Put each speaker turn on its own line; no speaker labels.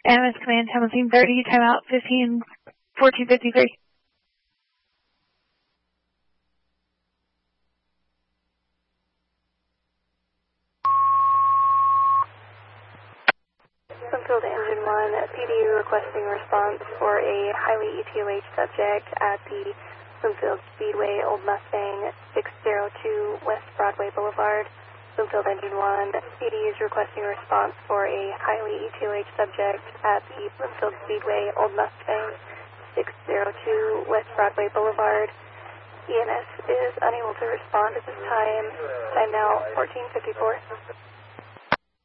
AMS Command, Hamilton 30, timeout 1453.
Sunfield Engine 1, PD requesting response for a highly ETOH subject at the Sunfield Speedway, Old Mustang, 602 West Broadway Boulevard. Sunfield Engine 1, PD is requesting a response for a highly ETOH subject at the Sunfield Speedway, Old Mustang, 602 West Broadway Boulevard. ENS is unable to respond at this time. Time now 1454.